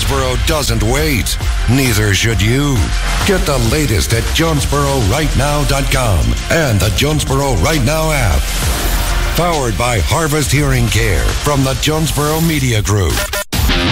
Jonesboro doesn't wait. Neither should you. Get the latest at JonesboroRightNow.com and the Jonesboro Right Now app. Powered by Harvest Hearing Care from the Jonesboro Media Group.